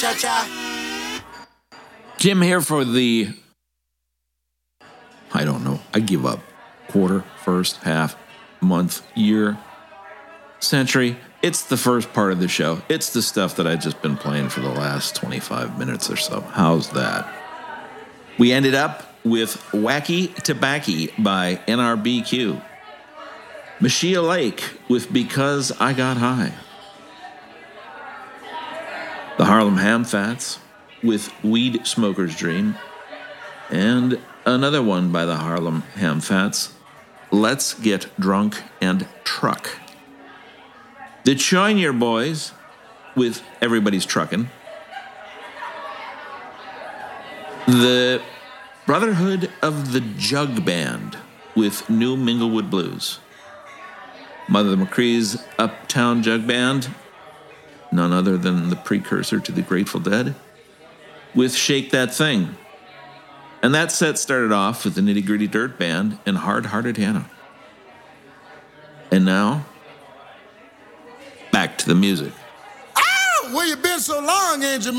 Jim here for the, I don't know, I give up. Quarter, first, half, month, year, century. It's the first part of the show. It's the stuff that I've just been playing for the last 25 minutes or so. How's that? We ended up with Wacky Tobacco by NRBQ. Machia Lake with Because I Got High. The Harlem Ham Fats with Weed Smoker's Dream. And another one by the Harlem Ham Fats, Let's Get Drunk and Truck. The Choinier Boys with Everybody's Truckin'. The Brotherhood of the Jug Band with New Minglewood Blues. Mother McCree's Uptown Jug Band, none other than the precursor to the Grateful Dead, with Shake That Thing. And that set started off with the Nitty Gritty Dirt Band and Hard Hearted Hannah. And now, back to the music. Oh, where you been so long, Angel?